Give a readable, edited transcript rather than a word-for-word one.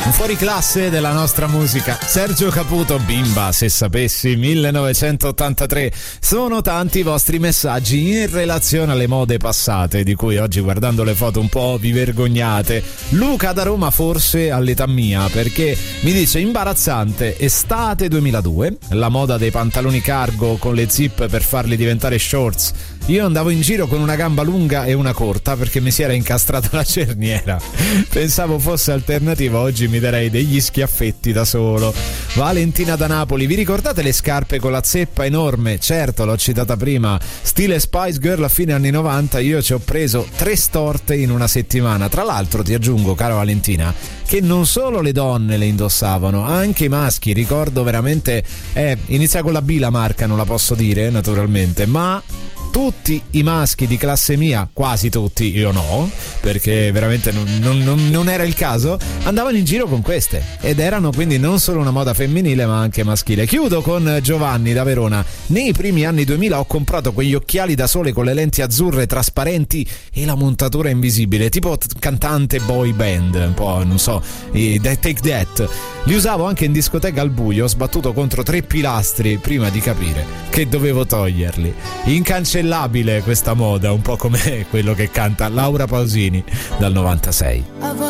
Un fuoriclasse della nostra musica. Sergio Caputo, Bimba, se sapessi, 1983. Sono tanti i vostri messaggi in relazione alle mode passate, di cui oggi, guardando le foto, un po' vi vergognate. Luca da Roma, forse all'età mia, perché mi dice: imbarazzante, estate 2002, la moda dei pantaloni cargo con le zip per farli diventare shorts. Io andavo in giro con una gamba lunga e una corta perché mi si era incastrata la cerniera. Pensavo fosse alternativa, oggi mi darei degli schiaffetti da solo. Valentina da Napoli: vi ricordate le scarpe con la zeppa enorme? Certo, l'ho citata prima, stile Spice Girl a fine anni 90. Io ci ho preso 3 storte in una settimana. Tra l'altro ti aggiungo, cara Valentina, che non solo le donne le indossavano, anche i maschi. Ricordo veramente, inizia con la B la marca, non la posso dire naturalmente, ma tutti i maschi di classe mia, quasi tutti, io no, perché veramente non era il caso, andavano in giro con queste, ed erano quindi non solo una moda femminile ma anche maschile. Chiudo con Giovanni da Verona: nei primi anni 2000 ho comprato quegli occhiali da sole con le lenti azzurre trasparenti e la montatura invisibile, tipo cantante boy band, un po', non so, Take That. Li usavo anche in discoteca al buio, sbattuto contro 3 pilastri prima di capire che dovevo toglierli. Incancellabile questa moda, un po' come quello che canta Laura Pausini dal 96.